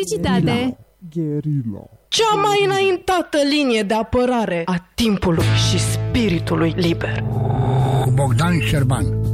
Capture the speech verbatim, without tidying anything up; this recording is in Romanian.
Publicitate. Guerilla. Cea mai înaintată linie de apărare a timpului și spiritului liber. Cu Bogdan Șerban.